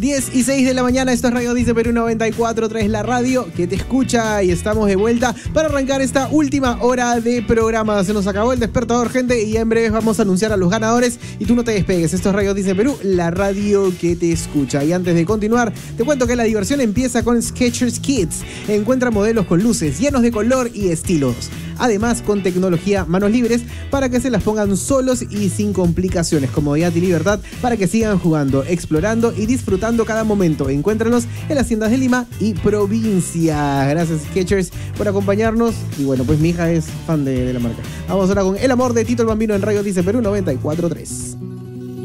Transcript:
10:06 de la mañana, esto es Radio Dice Perú 94.3, la radio que te escucha, y estamos de vuelta para arrancar esta última hora de programa. Se nos acabó el despertador, gente, y en breve vamos a anunciar a los ganadores y tú no te despegues. Esto es Radio Dice Perú, la radio que te escucha. Y antes de continuar, te cuento que la diversión empieza con Skechers Kids. Encuentra modelos con luces, llenos de color y estilos. Además, con tecnología manos libres para que se las pongan solos y sin complicaciones. Comodidad y libertad para que sigan jugando, explorando y disfrutando cada momento. Encuéntranos en las tiendas de Lima y provincia. Gracias, Skechers, por acompañarnos. Y bueno, pues mi hija es fan de la marca. Vamos ahora con El Amor de Tito el Bambino en Radio Dice Perú 94.3.